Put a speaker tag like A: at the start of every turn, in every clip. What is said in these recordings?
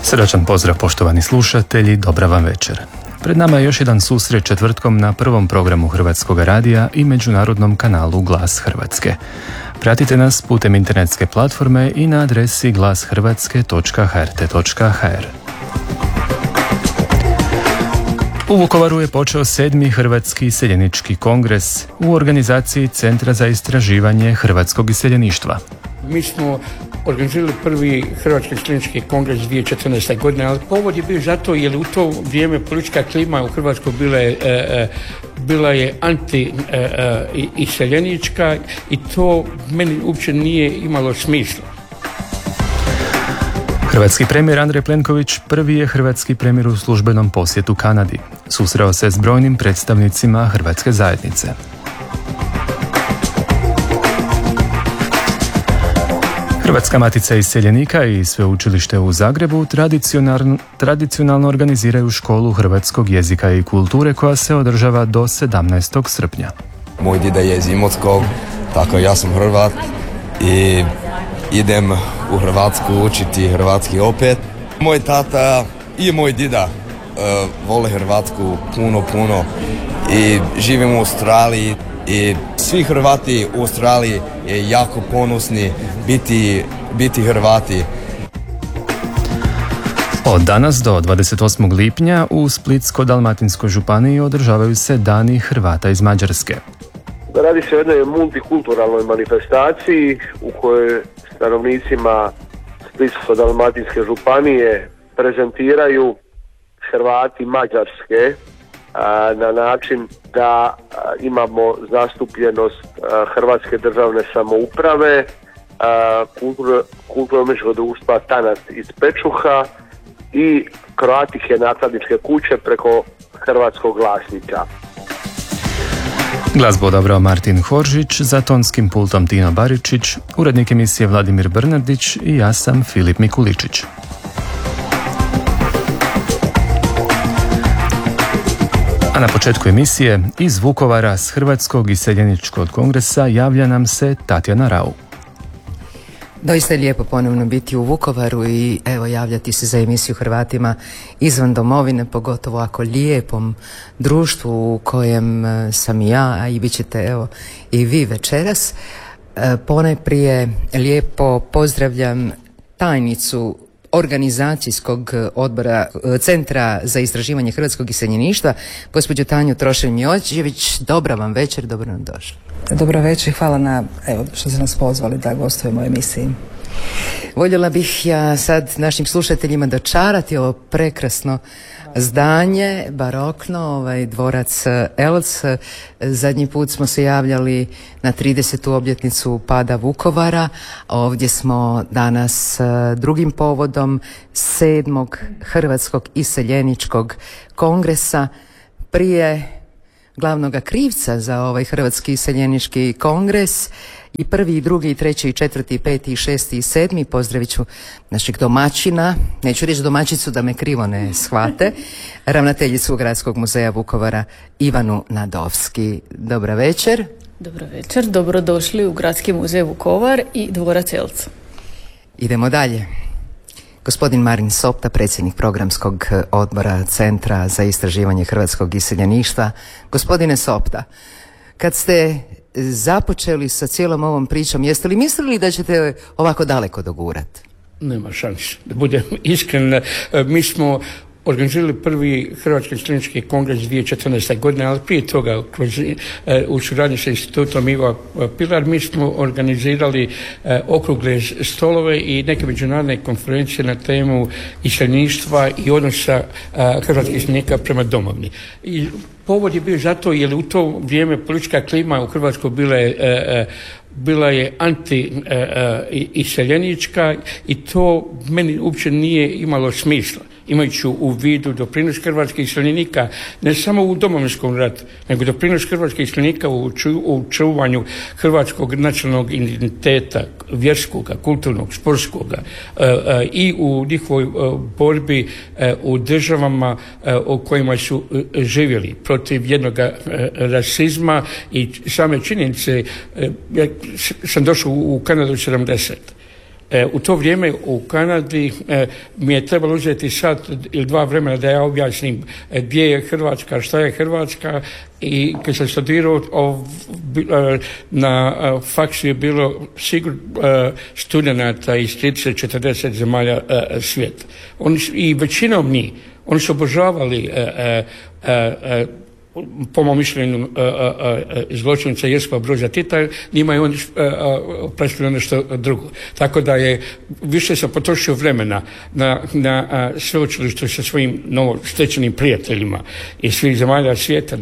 A: Srdačan pozdrav poštovani slušatelji, dobra vam večer. Pred nama je još jedan susret četvrtkom na prvom programu Hrvatskog radija i međunarodnom kanalu Glas Hrvatske. Pratite nas putem internetske platforme i na adresi glashrvatske.hrt.hr. U Vukovaru je počeo 7. Hrvatski iseljenički kongres u organizaciji Centra za istraživanje hrvatskog iseljeništva.
B: Mi smo organizirali prvi Hrvatski iseljenički kongres 2014. godine, ali povod je bio zato jer u to vrijeme politička klima u Hrvatskoj bila je anti-iseljenička i to meni uopće nije imalo smisla.
A: Hrvatski premijer Andrej Plenković prvi je hrvatski premijer u službenom posjetu Kanadi. Susreo se s brojnim predstavnicima hrvatske zajednice. Hrvatska matica iseljenika i sveučilište u Zagrebu tradicionalno organiziraju školu hrvatskog jezika i kulture koja se održava do 17. srpnja.
C: Moj dida je iz Imotskog, tako ja sam Hrvat i idem u Hrvatsku učiti hrvatski opet. Moj tata i moj dida vole Hrvatsku puno i živim u Australiji i svi Hrvati u Australiji je jako ponosni biti Hrvati.
A: Od danas do 28. lipnja u Splitsko-dalmatinskoj županiji održavaju se Dani Hrvata iz Mađarske.
D: Radi se o jednoj multikulturalnoj manifestaciji u kojoj stanovnicima Splitsko-dalmatinske županije prezentiraju Hrvati Mađarske na način da imamo zastupljenost Hrvatske državne samouprave, kulturno-umjetničkog društva Tanat iz Pečuha i Kroatihe nakladničke kuće preko hrvatskog glasnika.
A: Glazbu odabrao Martin Horžić, za tonskim pultom Tino Baričić, urednik emisije Vladimir Brnardić i ja sam Filip Mikuličić. A na početku emisije iz Vukovara s Hrvatskog iseljeničkog kongresa javlja nam se Tatjana Rau.
E: Doista je lijepo ponovno biti u Vukovaru i evo javljati se za emisiju Hrvatima izvan domovine, pogotovo ako lijepom društvu u kojem sam i ja, a i bit ćete evo i vi večeras. Ponajprije lijepo pozdravljam tajnicu organizacijskog odbora Centra za istraživanje hrvatskog iseljeništva, gospođu Tanju Trošelj-Miođević. Dobra vam večer, dobro nam došli.
F: Dobro večer, hvala što ste nas pozvali da gostujemo u emisiji.
E: Voljela bih ja sad našim slušateljima dočarati ovo prekrasno zdanje, barokno, dvorac Elc. Zadnji put smo se javljali na 30. obljetnicu pada Vukovara. Ovdje smo danas drugim povodom 7. Hrvatskog iseljeničkog kongresa. Prije glavnoga krivca za ovaj Hrvatski iseljenički kongres i 1., 2., 3., 4., 5., 6. i 7. pozdravit ću našeg domaćina, neću reći domaćicu da me krivo ne shvate, ravnateljicu Gradskog muzeja Vukovara Ivanu Nadovski. Dobra večer.
G: Dobro večer, dobrodošli u Gradski muzej Vukovar i dvorac Elc.
E: Idemo dalje. Gospodin Marin Sopta, predsjednik programskog odbora Centra za istraživanje hrvatskog iseljeništva. Gospodine Sopta, kad ste započeli sa cijelom ovom pričom, jeste li mislili da ćete ovako daleko dogurati?
B: Nema šanse, da budem iskren. Mi smo organizirali prvi Hrvatski iseljenički kongres 2014. godine, ali prije toga u suradnji sa institutom Ivo Pilar mi smo organizirali okrugle stolove i neke međunarodne konferencije na temu iseljeništva i odnosa hrvatskih iseljenika prema domovini. I povod je bio zato jer u to vrijeme politička klima u Hrvatskoj bila je anti-iseljenička i to meni uopće nije imalo smisla. Imajući u vidu doprinos hrvatskih iseljenika ne samo u Domovinskom ratu, nego doprinos hrvatskih iseljenika u čuvanju hrvatskog nacionalnog identiteta, vjerskog, kulturnog, sportskog i u njihovoj borbi u državama u kojima su živjeli protiv jednog rasizma i same činjenice. Ja sam došao u Kanadu 70. U to vrijeme u Kanadi mi je trebalo uzeti sat ili dva vremena da ja objasnim gdje je Hrvatska, šta je Hrvatska, i kad sam studirao na faksu je bilo sigurno studenata iz 30-40 zemalja svijeta. I većinom njih, oni su obožavali po mom mišljenju zločinca Josipa Broza Tita, njima je on predstavljeno nešto drugo. Tako da je više sam potrošio vremena na sveučilištu sa svojim novostečenim prijateljima iz svih zemalja svijeta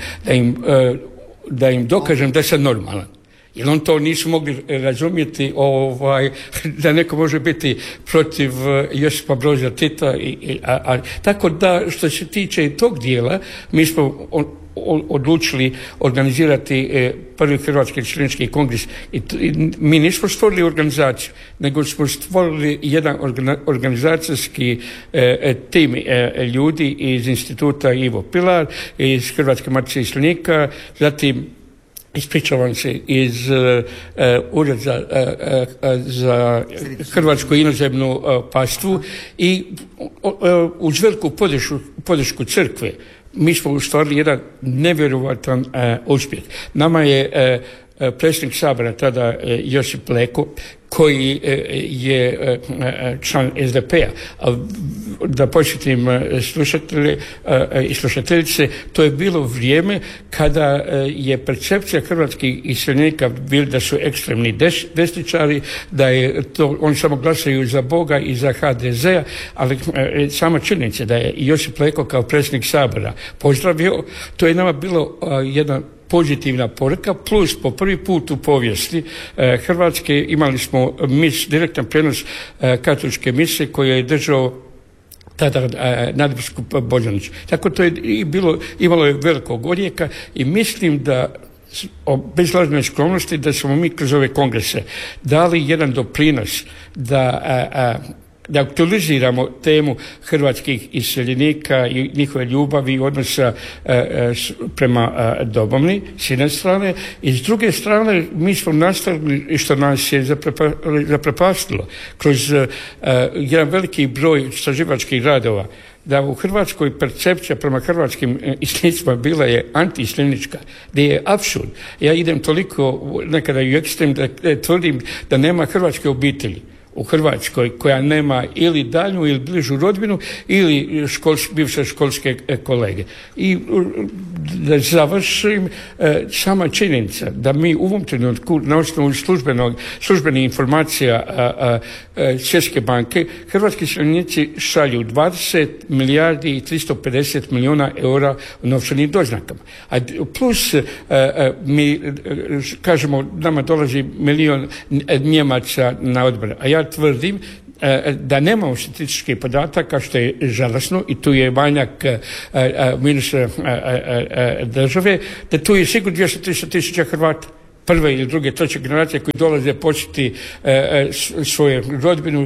B: da im dokažem da sam normalan. Jer on to nisu mogli razumjeti, da neko može biti protiv Josipa Broza Tita. Tako da, što se tiče tog dijela, mi smo odlučili organizirati prvi Hrvatski studentski kongres. I mi nismo stvorili organizaciju, nego smo stvorili jedan organizacijski tim ljudi iz instituta Ivo Pilar, iz Hrvatske matice iseljenika, zatim ispričavam se iz Ureda za hrvatsku inozemnu pastvu i uz veliku podršku crkve mi smo ostvarili jedan nevjerojatan uspjeh. Nama je predsjednik Sabora tada Josip Leko, koji je član SDP-a. Da podsjetim slušatelje i slušateljice, to je bilo vrijeme kada je percepcija hrvatskih iseljenika bila da su ekstremni desničari, da je to, oni samo glasaju za Boga i za HDZ-a, ali sama činjenica da je Josip Leko kao predsjednik Sabora pozdravio, to je nama bilo jedna pozitivna poruka, plus po prvi put u povijesti Hrvatske imali smo direktan prenos katoličke mise koju je držao tada nadbiskup Božanić. Tako to je imalo je velikog odjeka i mislim da bez lažne skromnosti da smo mi kroz ove kongrese dali jedan doprinos da aktualiziramo temu hrvatskih iseljenika i njihove ljubavi i odnosa prema domovini s jedne strane, i s druge strane mi smo nastavili što nas je zaprepastilo kroz jedan veliki broj istraživačkih radova, da u Hrvatskoj percepcija prema hrvatskim iseljenicima bila je anti-iseljenička, da je apsurd. Ja idem toliko nekada i u ekstrem da tvrdim da nema hrvatske obitelji u Hrvatskoj koja nema ili daljnju ili bližu rodbinu ili bivše školske kolege. I da završim, sama činjenica da mi u ovom trenutku na osnovu službenih informacija Svjetske banke hrvatski iseljenici šalju 20 milijardi i 350 milijuna eura u novčanim doznakama. A plus mi kažemo nama dolazi milion Njemaca na odbor. A ja tvrdim da nemamo statističkih podataka, što je žalosno, i tu je manjak ministra države, da tu je sigurno 200-300 tisuća Hrvata prve ili druge, treće generacije koji dolaze početi svoju rodbinu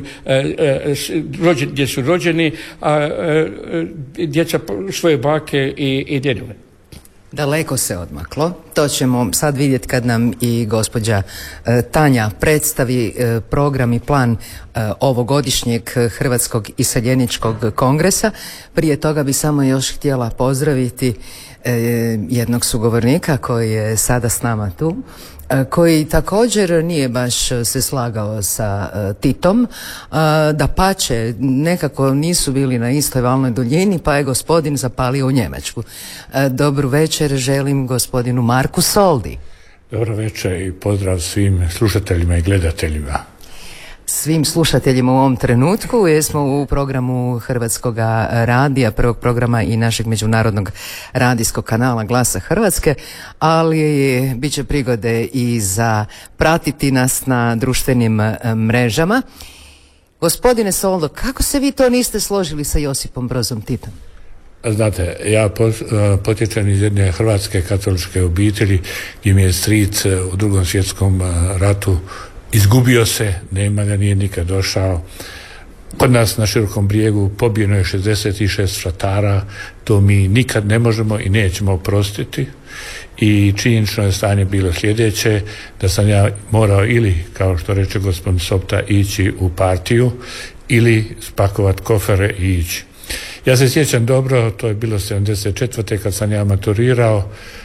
B: gdje su rođeni, a djeca svoje bake i djedove.
E: Daleko se odmaklo. To ćemo sad vidjeti kad nam i gospođa Tanja predstavi program i plan ovogodišnjeg Hrvatskog iseljeničkog kongresa. Prije toga bi samo još htjela pozdraviti jednog sugovornika koji je sada s nama tu, koji također nije baš se slagao sa Titom, dapače nekako nisu bili na istoj valnoj duljini, pa je gospodin zapalio u Njemačku. Dobru večer želim gospodinu Marku Soldi.
H: Dobro večer i pozdrav svim slušateljima i gledateljima.
E: Svim slušateljima u ovom trenutku, jer smo u programu Hrvatskog radija, prvog programa i našeg međunarodnog radijskog kanala Glasa Hrvatske, ali bit će prigode i za pratiti nas na društvenim mrežama. Gospodine Soldo, kako se vi to niste složili sa Josipom Brozom Titom?
H: Znate, ja potječem iz jedne hrvatske katoličke obitelji gdje mi je stric u Drugom svjetskom ratu izgubio se, nema ga, nije nikad došao. Kod nas na Širokom Brijegu pobijeno je 66 fratara, to mi nikad ne možemo i nećemo oprostiti. I činjenično je stanje bilo sljedeće, da sam ja morao ili, kao što reče gospodin Sopta, ići u partiju ili spakovati kofere i ići. Ja se sjećam dobro, to je bilo 74. kad sam ja maturirao,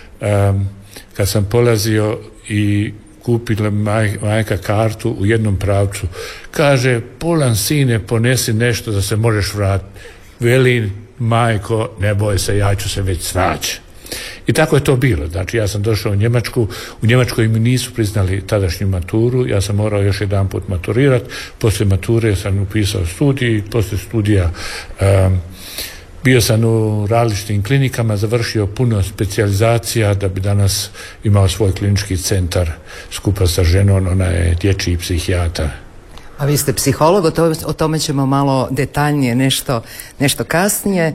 H: kad sam polazio i kupila majka kartu u jednom pravcu. Kaže, Polan sine, ponesi nešto da se možeš vratiti. Veli, majko, ne boj se, ja ću se već snaći. I tako je to bilo. Znači, ja sam došao u Njemačku, u Njemačkoj mi nisu priznali tadašnju maturu, ja sam morao još jedan put maturirati, poslije mature sam upisao studij, poslije studija bio sam u različitim klinikama, završio puno specijalizacija da bi danas imao svoj klinički centar skupa sa ženom, ona je dječji psihijatar.
E: A vi ste psiholog, o tome ćemo malo detaljnije nešto kasnije.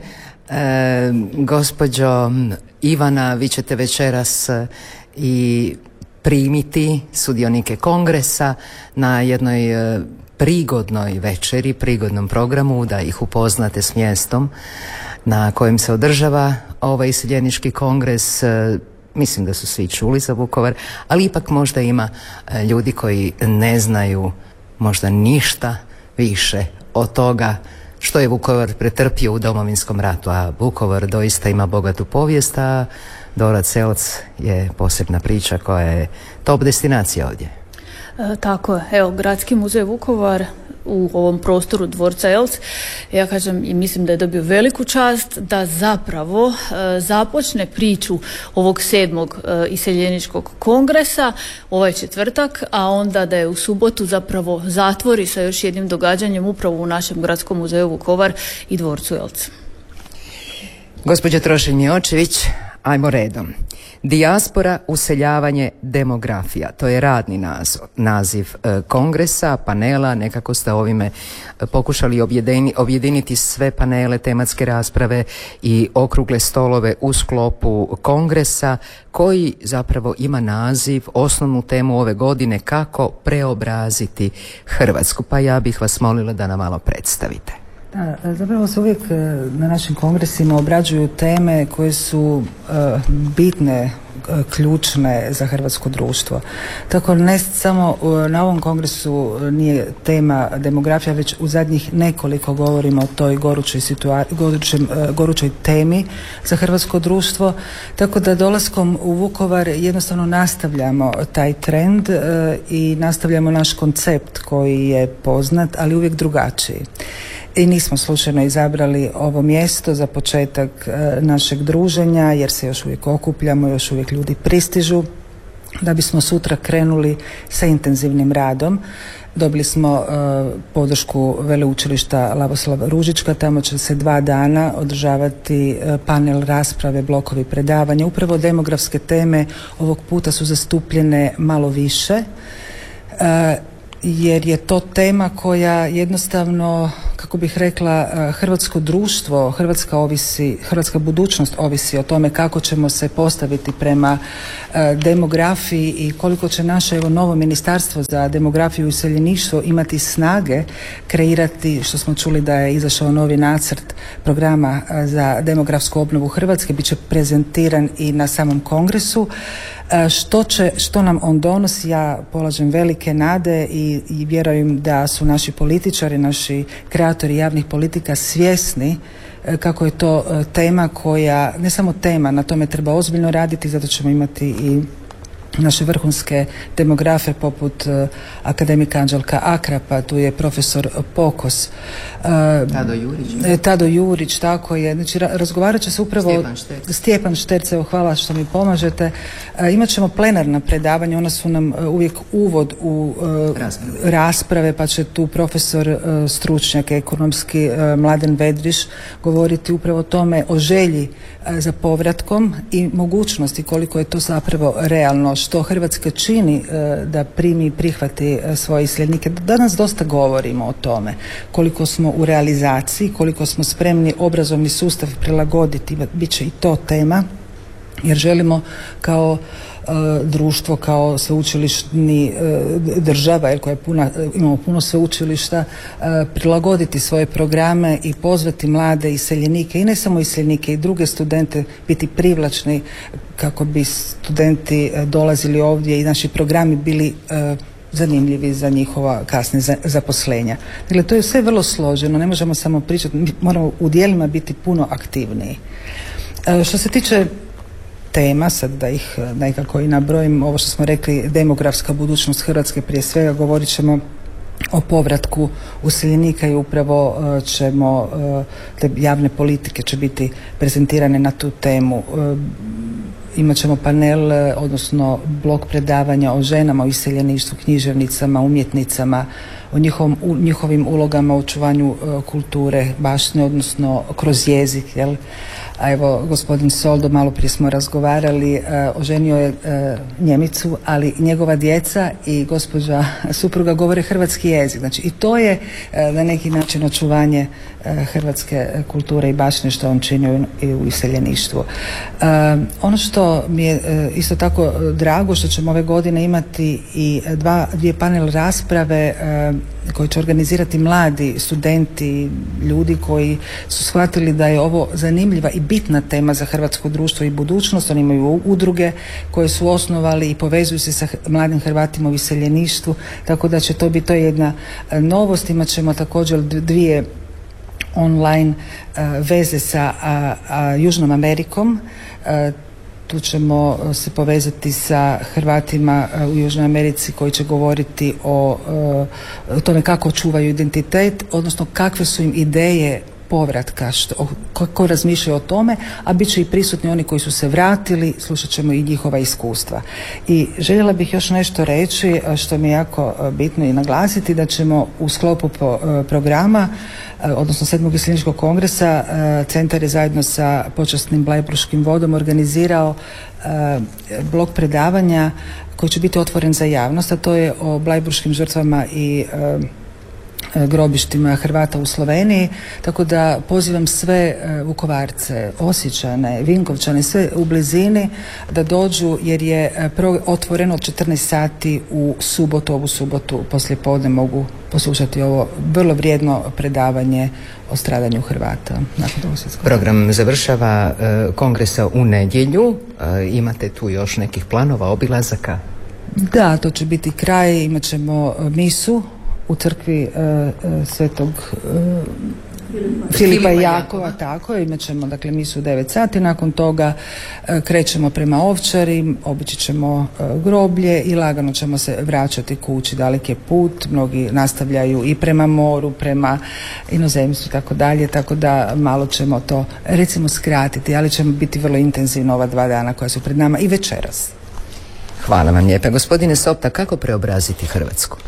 E: Gospođo Ivana, vi ćete večeras i primiti sudionike kongresa na jednoj prigodnoj večeri, prigodnom programu, da ih upoznate s mjestom na kojem se održava ovaj iseljenički kongres. Mislim da su svi čuli za Vukovar, ali ipak možda ima ljudi koji ne znaju možda ništa više od toga što je Vukovar pretrpio u Domovinskom ratu, a Vukovar doista ima bogatu povijest, a Dvorac Eltz je posebna priča koja je top destinacija ovdje.
G: Tako je, evo, Gradski muzej Vukovar u ovom prostoru Dvorca Eltz, ja kažem i mislim da je dobio veliku čast da zapravo započne priču ovog 7. iseljeničkog kongresa ovaj četvrtak, a onda da je u subotu zapravo zatvori sa još jednim događanjem upravo u našem Gradskom muzeju Vukovar i Dvorcu Eltz.
E: Gospođa Trošin-Miočević, ajmo redom. Dijaspora, useljavanje, demografija. To je radni naziv kongresa, panela. Nekako ste ovime pokušali objediniti sve panele, tematske rasprave i okrugle stolove u sklopu kongresa, koji zapravo ima naziv, osnovnu temu ove godine, kako preobraziti Hrvatsku. Pa ja bih vas molila da nam malo predstavite.
F: Da, zapravo se uvijek na našim kongresima obrađuju teme koje su bitne, ključne za hrvatsko društvo. Tako ne samo na ovom kongresu nije tema demografija, već u zadnjih nekoliko govorimo o toj gorućoj temi za hrvatsko društvo. Tako da dolaskom u Vukovar jednostavno nastavljamo taj trend i nastavljamo naš koncept koji je poznat, ali uvijek drugačiji. I nismo slučajno izabrali ovo mjesto za početak našeg druženja, jer se još uvijek okupljamo, još uvijek ljudi pristižu, da bismo sutra krenuli sa intenzivnim radom. Dobili smo podršku Veleučilišta Lavoslav Ružička, tamo će se 2 dana održavati panel rasprave, blokovi predavanja. Upravo demografske teme ovog puta su zastupljene malo više, jer je to tema koja jednostavno, kako bih rekla, hrvatsko društvo, hrvatska budućnost ovisi o tome kako ćemo se postaviti prema demografiji i koliko će naše novo ministarstvo za demografiju i useljeništvo imati snage kreirati, što smo čuli da je izašao novi nacrt programa za demografsku obnovu Hrvatske, bit će prezentiran i na samom kongresu. Što nam on donosi, ja polažem velike nade i vjerujem da su naši političari, naši kreatori javnih politika svjesni kako je to tema koja, ne samo tema, na tome treba ozbiljno raditi, zato ćemo imati i naše vrhunske demografe poput akademika Anđelka Akrapa, tu je profesor Pokos, Tado Jurić, tako je. Znači, razgovarat će se upravo Stjepan Šterc, evo, hvala što mi pomažete. Imat ćemo plenarna predavanja, ona su nam uvijek uvod u rasprave, pa će tu profesor stručnjak ekonomski Mladen Vedriš govoriti upravo o tome, o želji za povratkom i mogućnosti koliko je to zapravo realno, što Hrvatska čini da primi i prihvati svoje iseljenike. Danas dosta govorimo o tome koliko smo u realizaciji, koliko smo spremni obrazovni sustav prilagoditi, bit će i to tema. jer želimo kao društvo, kao sveučilišni država, jer koja je imamo puno sveučilišta, prilagoditi svoje programe i pozvati mlade iseljenike i ne samo iseljenike i druge studente, biti privlačni kako bi studenti dolazili ovdje i naši programi bili zanimljivi za njihova kasne zaposlenja. Dakle, to je sve vrlo složeno, ne možemo samo pričati, moramo u dijelima biti puno aktivniji. Što se tiče tema, sad da ih nekako i nabrojim, ovo što smo rekli, demografska budućnost Hrvatske, prije svega govorit ćemo o povratku useljenika i upravo ćemo, te javne politike će biti prezentirane na tu temu. Imat ćemo panel, odnosno blok predavanja o ženama u iseljeništvu, književnicama, umjetnicama, o njihovim ulogama u očuvanju kulture, baštine, odnosno kroz jezik, jel? A evo, gospodin Soldo, malo prije smo razgovarali, oženio je Njemicu, ali njegova djeca i gospođa supruga govore hrvatski jezik. Znači i to je na neki način očuvanje hrvatske kulture i baštine što on čini i u iseljeništvu. Ono što mi je isto tako drago, što ćemo ove godine imati i dvije panel rasprave koje će organizirati mladi studenti, ljudi koji su shvatili da je ovo zanimljiva i bitna tema za hrvatsko društvo i budućnost. Oni imaju udruge koje su osnovali i povezuju se sa mladim Hrvatima u iseljeništvu, tako da će to biti jedna novost. Imat ćemo također dvije online veze sa Južnom Amerikom. Tu ćemo se povezati sa Hrvatima u Južnoj Americi koji će govoriti o tome kako čuvaju identitet, odnosno kakve su im ideje povratka, kako razmišljaju o tome, a bit će i prisutni oni koji su se vratili, slušat ćemo i njihova iskustva. I željela bih još nešto reći što mi je jako bitno i naglasiti, da ćemo u sklopu programa, odnosno 7. iseljeničkog kongresa, centar je zajedno sa počasnim Blajburškim vodom organizirao blok predavanja koji će biti otvoren za javnost, a to je o blajburškim žrtvama i grobištima Hrvata u Sloveniji, tako da pozivam sve Vukovarce, Osječane, Vinkovčane, sve u blizini da dođu, jer je otvoreno od 14 sati ovu subotu poslijepodne mogu poslušati ovo vrlo vrijedno predavanje o stradanju Hrvata.
E: Program završava kongresa u nedjelju. Imate tu još nekih planova, obilazaka?
F: Da, to će biti kraj, imat ćemo misu u crkvi Svetog Filipa i Jakova, tako je, imat ćemo dakle misu u 9 sati, nakon toga krećemo prema Ovčari, obići ćemo groblje i lagano ćemo se vraćati kući. Dalek je put, mnogi nastavljaju i prema moru, prema inozemstvu, tako dalje, tako da malo ćemo to recimo skratiti, ali ćemo biti vrlo intenzivno ova 2 dana koja su pred nama i večeras.
E: Hvala vam lijepa. Gospodine Sopta, kako preobraziti Hrvatsku?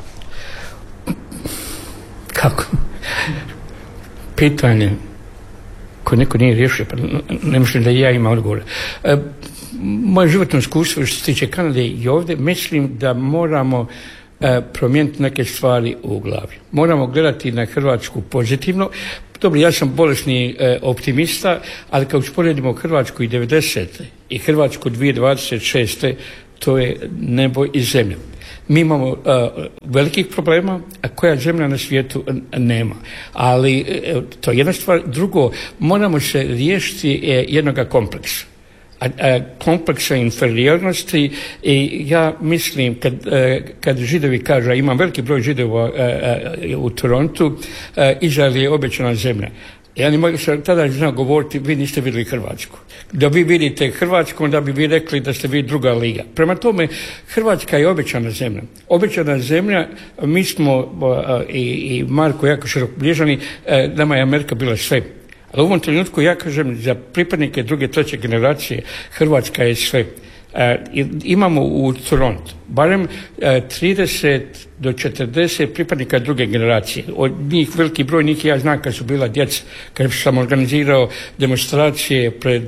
B: Kako? Pitanje koje neko nije riješio, pa ne mislim da ja imam odgovor. Moje životno iskustvo što se tiče Kanade i ovdje, mislim da moramo promijeniti neke stvari u glavi. Moramo gledati na Hrvatsku pozitivno. Dobro, ja sam bolesni optimista, ali kad usporedimo Hrvatsku i 90. i Hrvatsku 2026. to je nebo i zemlja. Mi imamo velikih problema, a koja zemlja na svijetu nema. Ali to je jedna stvar. Drugo, moramo se riješiti jednoga kompleksa. Kompleksa inferiornosti, i ja mislim kad Židovi kažu, a imam veliki broj Židova u Torontu, Izrael je obećana zemlja. Ja ne mogu se tada znao govoriti, vi niste vidjeli Hrvatsku. Da vi vidite Hrvatsku, onda bi vi rekli da ste vi druga liga. Prema tome, Hrvatska je obećana zemlja. Obećana zemlja, mi smo i Marko jako širokobližani, nama je Amerika bila sve. Ali u ovom trenutku ja kažem, za pripadnike druge, treće generacije, Hrvatska je sve. Imamo u Torontu barem 30 do 40 pripadnika druge generacije. Od njih veliki broj njih ja znam kad su bila djeca, kad sam organizirao demonstracije pred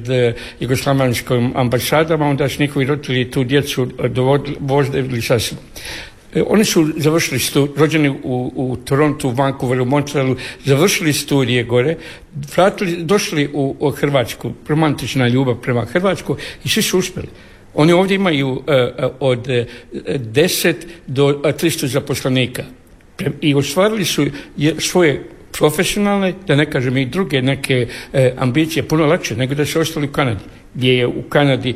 B: jugoslavenskom ambasadama, onda su njihovi roditelji tu djecu dovozili sa sobom. Oni su završili rođeni u Torontu, Vancouveru, Montrealu, završili studije gore, došli u Hrvatsku, romantična ljubav prema Hrvatsku i svi su uspjeli. Oni ovdje imaju od 10 do 300 zaposlenika i ostvarili su svoje profesionalne, da ne kažem i druge neke ambicije puno lakše nego da su ostali u Kanadi, gdje je u Kanadi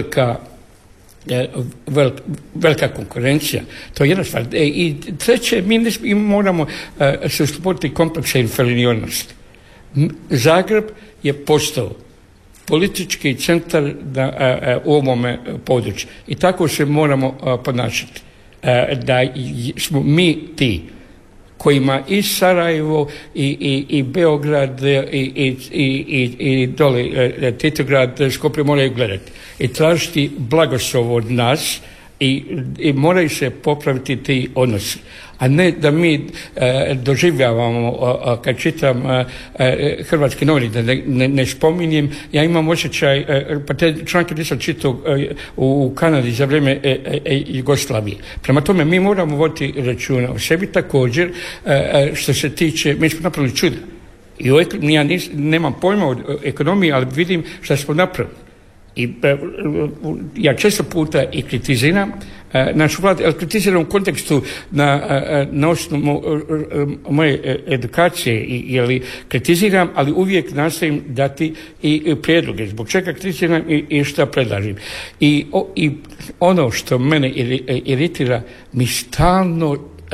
B: velika konkurencija. To je jedna stvar. I treće, mi moramo se osloboditi kompleksa inferiornosti. Zagreb je postao politički centar u ovome području i tako se moramo ponašati. Da smo mi ti kojima i Sarajevo i Beograd i dole Titograd, Skopje moraju gledati i tražiti blagoslov od nas i moraju se popraviti ti odnosi. A ne da mi doživljavamo, kad čitam hrvatski novine, da ne spominjem, ja imam osjećaj, pa te članke nisam čitao u Kanadi za vrijeme Jugoslavije. Prema tome, mi moramo voditi računa o sebi također, što se tiče, mi smo napravili čuda. I ja nemam pojma o ekonomiji, ali vidim što smo napravili. I ja često puta i kritiziram našu vladu, ali kritiziram u kontekstu na osnovu moje edukacije, kritiziram, ali uvijek nastojim dati i prijedloge. Zbog čega kritiziram i šta predlažem. I ono što mene iritira, mi stalno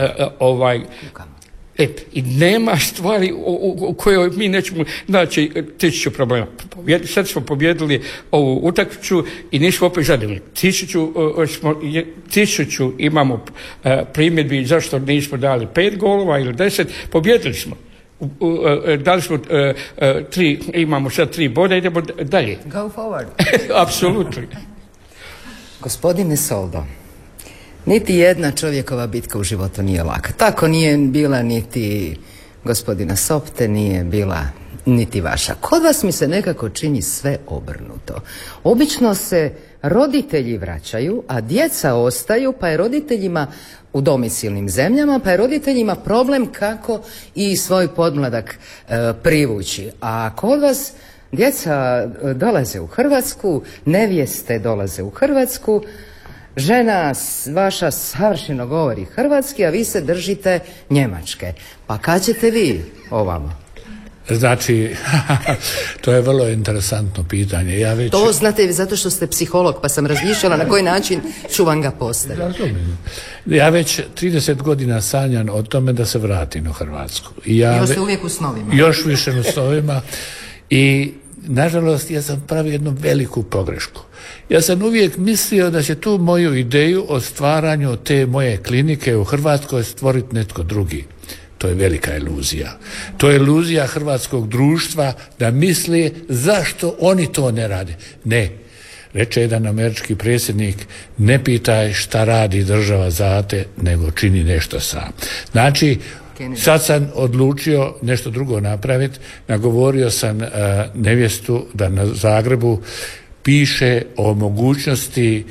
B: i nema stvari u kojoj mi nećemo naći 1000 problema. Sad smo pobjedili ovu utakmicu i nismo opet zadovoljni. 1000 imamo primjedbi zašto nismo dali 5 golova ili 10. Pobjedili smo. Dali smo 3, imamo sad 3 boda, idemo dalje.
E: Go forward.
B: Apsolutno.
E: Gospodine Soldo, niti jedna čovjekova bitka u životu nije laka. Tako nije bila niti gospodina Sopte, nije bila niti vaša. Kod vas mi se nekako čini sve obrnuto. Obično se roditelji vraćaju, a djeca ostaju, pa je roditeljima u domicilnim zemljama, pa je roditeljima problem kako i svoj podmladak privući. A kod vas djeca dolaze u Hrvatsku, nevjeste dolaze u Hrvatsku, žena vaša savršeno govori hrvatski, a vi se držite njemačke. Pa kad ćete vi ovamo?
H: Znači, to je vrlo interesantno pitanje.
E: To znate zato što ste psiholog, pa sam razmišljala na koji način ću vam ga postaviti.
H: Ja već 30 godina sanjam o tome da se vratim u Hrvatsku.
E: I još ste uvijek u snovima.
H: Još više u snovima. I nažalost, ja sam pravio jednu veliku pogrešku. Ja sam uvijek mislio da će tu moju ideju o stvaranju te moje klinike u Hrvatskoj stvoriti netko drugi. To je velika iluzija. To je iluzija hrvatskog društva da misli zašto oni to ne rade. Ne. Reče jedan američki predsjednik, ne pitaj šta radi država za te, nego čini nešto sam. Znači, sad sam odlučio nešto drugo napraviti. Nagovorio sam nevjestu da na Zagrebu piše o mogućnosti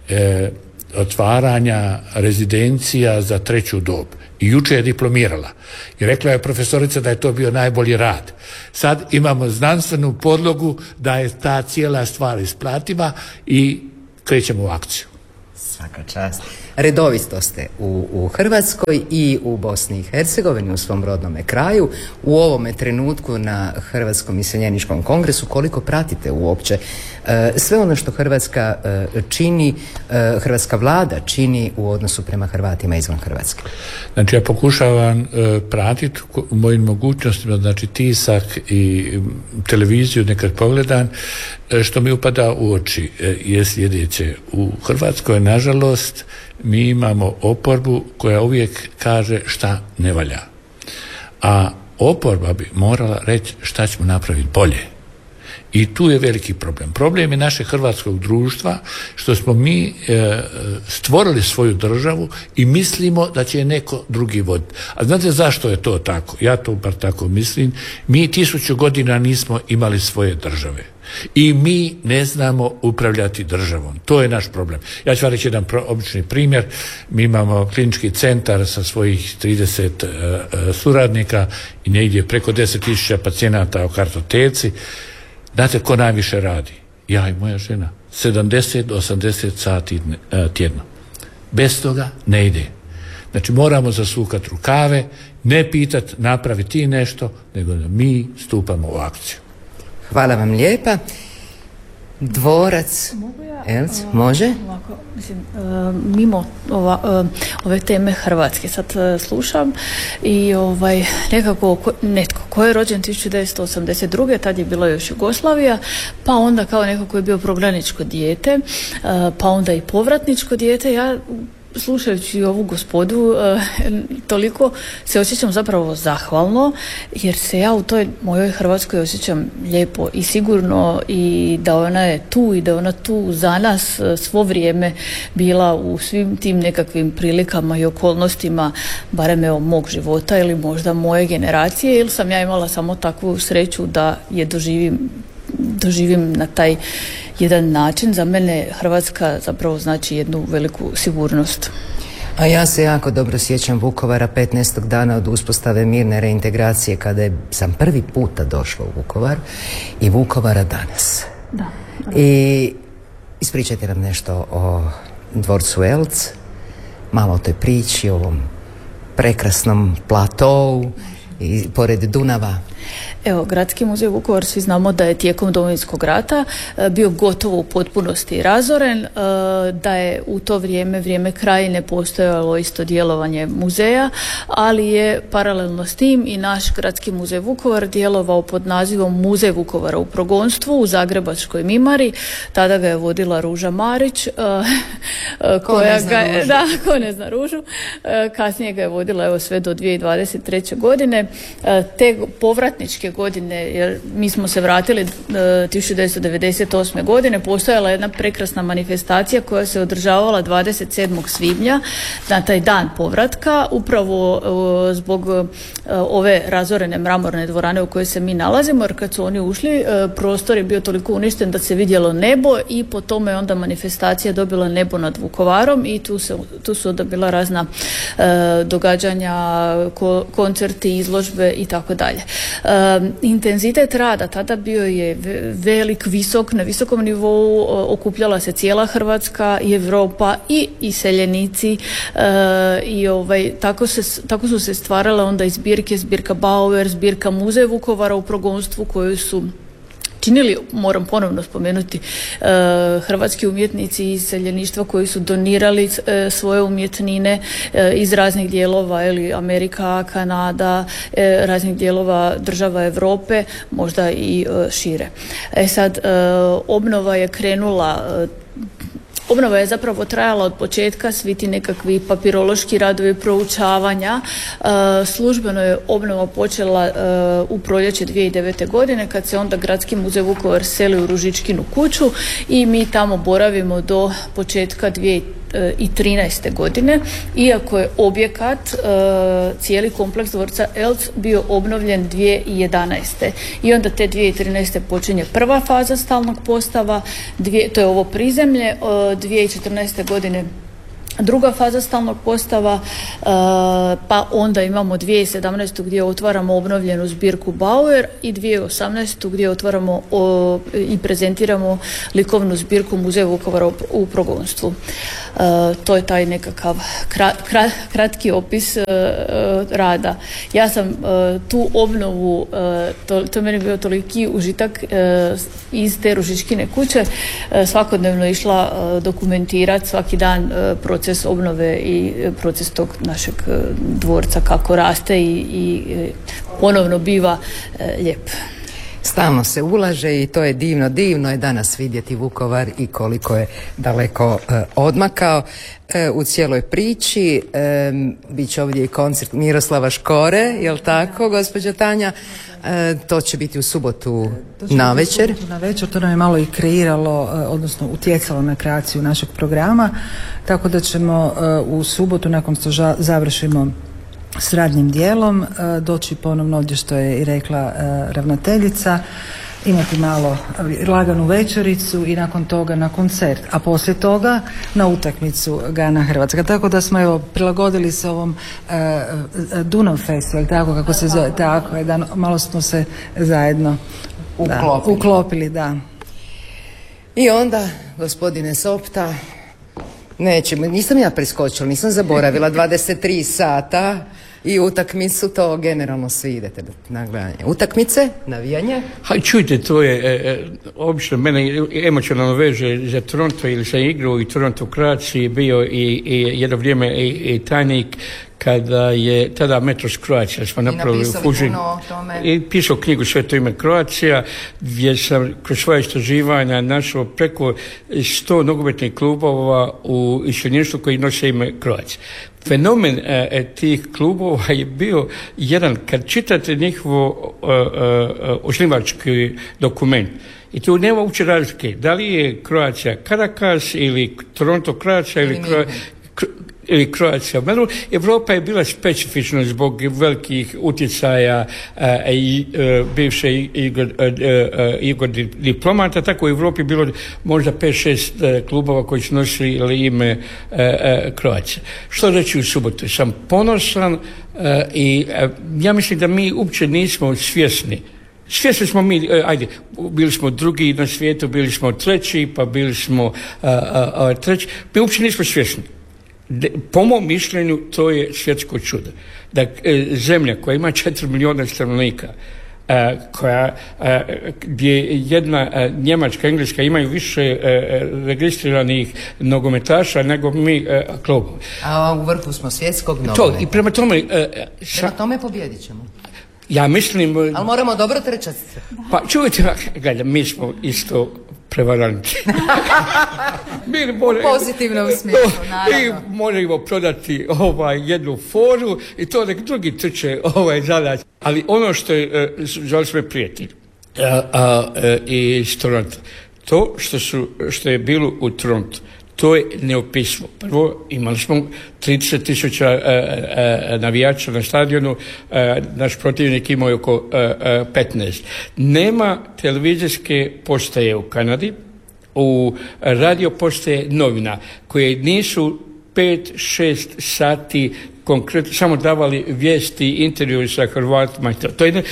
H: otvaranja rezidencija za treću dob. I juče je diplomirala. I rekla je profesorica da je to bio najbolji rad. Sad imamo znanstvenu podlogu da je ta cijela stvar isplativa i krećemo u akciju.
E: Svaka čast. Redovito ste u Hrvatskoj i u Bosni i Hercegovini, u svom rodnome kraju. U ovome trenutku na Hrvatskom iseljeničkom kongresu, koliko pratite uopće sve ono što Hrvatska čini, hrvatska vlada čini u odnosu prema Hrvatima izvan Hrvatske?
H: Znači, ja pokušavam pratiti u mojim mogućnostima, znači tisak i televiziju nekad pogledam. Što mi upada u oči je sljedeće. U Hrvatskoj, nažalost, mi imamo oporbu koja uvijek kaže šta ne valja. A oporba bi morala reći šta ćemo napraviti bolje. I tu je veliki problem. Problem je našeg hrvatskog društva što smo mi stvorili svoju državu i mislimo da će je neko drugi voditi. A znate zašto je to tako? Ja to bar tako mislim. Mi 1000 godina nismo imali svoje države. I mi ne znamo upravljati državom. To je naš problem. Ja ću vam reći jedan obični primjer. Mi imamo klinički centar sa svojih 30 suradnika i negdje preko 10.000 pacijenata u kartoteci. Znate ko najviše radi? Ja i moja žena. 70 do 80 sati tjedno. Bez toga ne ide. Znači moramo zasukati rukave, ne pitati napravi ti nešto, nego da mi stupamo u akciju.
E: Hvala vam lijepa. Dvorac Elc, može?
G: Ovako, mislim, mimo ove teme Hrvatske sad slušam i nekako netko ko je rođen 1982. tad je bila još Jugoslavija, pa onda kao neko ko je bio prognaničko dijete, pa onda i povratničko dijete. Ja slušajući ovu gospodu toliko se osjećam zapravo zahvalno, jer se ja u toj mojoj Hrvatskoj osjećam lijepo i sigurno, i da ona je tu i da ona tu za nas svo vrijeme bila u svim tim nekakvim prilikama i okolnostima, barem evo mog života ili možda moje generacije, ili sam ja imala samo takvu sreću da je doživim na taj jedan način. Za mene Hrvatska zapravo znači jednu veliku sigurnost.
E: A ja se jako dobro sjećam Vukovara 15. dana od uspostave mirne reintegracije kada sam prvi puta došla u Vukovar i Vukovara danas.
G: Da.
E: I ispričajte nam nešto o dvorcu Elc, malo o toj priči, o ovom prekrasnom platou i pored Dunava.
G: Evo, Gradski muzej Vukovar, svi znamo da je tijekom Domovinskog rata bio gotovo u potpunosti razoren, da je u to vrijeme Krajine, postojalo isto djelovanje muzeja, ali je paralelno s tim i naš Gradski muzej Vukovar djelovao pod nazivom Muzej Vukovara u progonstvu u Zagrebačkoj Mimari. Tada ga je vodila Ruža Marić,
E: ko
G: ne zna Ružu. Kasnije ga je vodila evo sve do 2023. godine. Te povratničke godine, jer mi smo se vratili 1998. godine, postojala jedna prekrasna manifestacija koja se održavala 27. svibnja na taj dan povratka, upravo zbog ove razorene mramorne dvorane u kojoj se mi nalazimo, jer kad su oni ušli, prostor je bio toliko uništen da se vidjelo nebo i po tome je onda manifestacija dobila nebo nad Vukovarom i tu su onda bila razna događanja, koncerti, izložbe i tako dalje. Intenzitet rada tada bio je velik, visok, na visokom nivou, okupljala se cijela Hrvatska i Europa i iseljenici i tako su se stvarale onda i zbirka Bauer, zbirka Muzej Vukovara u progonstvu koju su činili, moram ponovno spomenuti, hrvatski umjetnici iz iseljeništva koji su donirali svoje umjetnine iz raznih dijelova ili Amerika, Kanada, raznih dijelova država Europe, možda i šire. Sad, obnova je krenula. Obnova je zapravo trajala od početka, svi ti nekakvi papirološki radovi, proučavanja. Službeno je obnova počela u proljeće 2009. godine kad se onda Gradski muzej Vukovar seli u Ružičkinu kuću i mi tamo boravimo do početka 2013. godine, iako je objekat, cijeli kompleks dvorca Elc bio obnovljen 2011. I onda te 2013. počinje prva faza stalnog postava, to je ovo prizemlje, 2014. godine druga faza stalnog postava, pa onda imamo 2017. gdje otvaramo obnovljenu zbirku Bauer i 2018. gdje otvaramo i prezentiramo likovnu zbirku Muzeja Vukovara u progonstvu. To je taj nekakav kratki opis rada. Ja sam tu obnovu, to je meni bio toliki užitak iz te Ružičkine kuće, svakodnevno išla dokumentirati svaki dan proces obnove i proces tog našeg dvorca kako raste i ponovno biva lijep.
E: Stalno se ulaže i to je divno. Divno je danas vidjeti Vukovar i koliko je daleko odmakao u cijeloj priči. Biće ovdje i koncert Miroslava Škore, jel tako, gospođa Tanja? To će biti u subotu na večer.
F: To nam je malo i kreiralo, odnosno utjecalo na kreaciju našeg programa, tako da ćemo u subotu nakon što završimo s radnim dijelom doći ponovno ovdje što je i rekla ravnateljica, imati malo laganu večericu i nakon toga na koncert, a poslije toga na utakmicu Ghana-Hrvatska. Tako da smo prilagodili se ovom Dunav Festival, tako kako se zove, tako je, da malo smo se zajedno uklopili, da.
E: I onda, gospodine Sopta, nisam ja preskočila, nisam zaboravila 23 sata i utakmicu, to generalno svi idete na gledanje. Utakmice, navijanje?
B: Čujte, to je obično mene emocionalno veže za Toronto ili za igru i Toronto Croatia, bio i jedno vrijeme i tajnik kada je tada Metros Croatia smo napravili u Fužini i pisao knjigu Sve to ime Croatia, gdje sam kroz svoje istraživanja našao preko 100 nogometnih klubova u iseljeništvu koji nose ime Croatia. Fenomen tih klubova je bio jedan, kad čitate njihovo osnivački dokument, i tu nema uopće razlike, da li je Croatia Caracas ili Toronto Croatia ili Croatia. Evropa je bila specifična zbog velikih utjecaja bivše diplomata, tako u Evropi je bilo možda 5-6 klubova koji su nosili ime Croatia. Što reći u subotu? Sam ponosan i ja mislim da mi uopće nismo svjesni. Svjesni smo mi, bili smo drugi na svijetu, bili smo treći, pa bili smo treći. Mi uopće nismo svjesni. Po mom mišljenju to je svjetsko čudo. Da zemlja koja ima 4 milijuna stanovnika, gdje jedna Njemačka, Engleska imaju više registriranih nogometaša nego mi klubova.
E: A u vrhu smo svjetskog nogometa.
B: I prema tome...
E: pobjedit ćemo.
B: Ja mislim...
E: Ali moramo dobro trčati.
B: Pa čujte, gledaj, mi smo isto prevaranti.
E: U pozitivnom smislu, naravno.
B: Mi moramo prodati jednu foru i to nek drugi trče zadač. Ali ono što je, zvali smo prijatelji iz Toronto, to što je bilo u Toronto, to je neopisivo. Prvo, imali smo 30,000 navijača na stadionu, naš protivnik imao je oko 15. Nema televizijske postaje u Kanadi, u radio postaje novina, koje nisu 5-6 sati konkretno samo davali vijesti, intervju sa Hrvatima. To je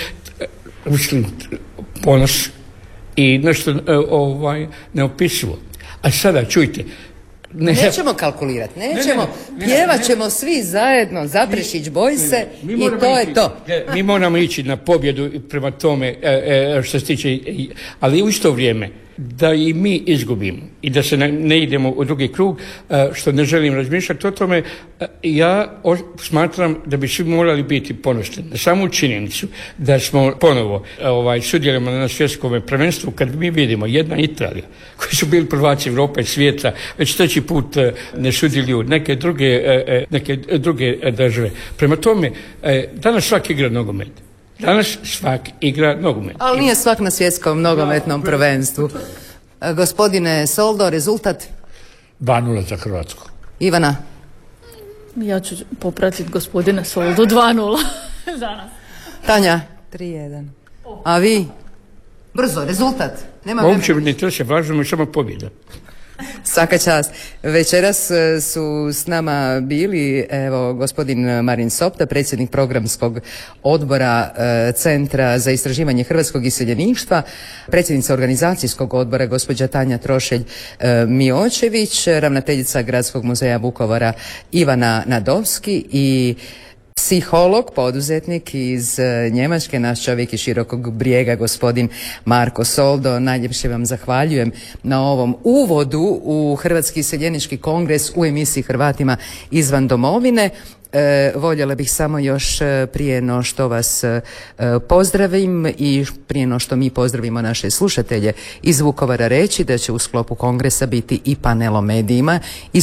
B: ponos i nešto neopisivo. A sada, čujte,
E: nećemo kalkulirati, nećemo, pjevat ćemo svi zajedno, Zaprešić boj se i to je to.
B: Mi moramo ići na pobjedu prema tome što se tiče, ali u isto vrijeme da i mi izgubimo i da se ne idemo u drugi krug, što ne želim razmišljati o tome. Ja smatram da bi svi morali biti ponosni na samu činjenicu da smo ponovo sudjelujemo na svjetskom prvenstvu, kad mi vidimo jedna Italija koji su bili prvaci Europe i svijeta već treći put ne sudjeluju neke druge države. Prema tome, danas svak igra nogomet. Danas svak igra nogomet.
E: Ali nije svak na svjetskom nogometnom prvenstvu. Gospodine Soldo, rezultat?
H: 2-0 za Hrvatsku.
E: Ivana?
G: Ja ću popratiti gospodina Soldo, 2-0 za nas.
E: Tanja?
F: 3-1.
E: A vi? Brzo, rezultat.
B: Uopće ne treba se, važno je samo pobjeda.
E: Svaka čast. Večeras su s nama bili gospodin Marin Sopta, predsjednik programskog odbora Centra za istraživanje hrvatskog iseljeništva, predsjednica organizacijskog odbora gospođa Tanja Trošelj Miočević, ravnateljica Gradskog muzeja Vukovara Ivana Nadovski i psiholog, poduzetnik iz Njemačke, naš čovjek iz Širokog Brijega, gospodin Marko Soldo. Najljepše vam zahvaljujem na ovom uvodu u Hrvatski iseljenički kongres u emisiji Hrvatima izvan domovine. Voljela bih samo još prije no što vas pozdravim i prije no što mi pozdravimo naše slušatelje iz Vukovara reći da će u sklopu kongresa biti i panel o medijima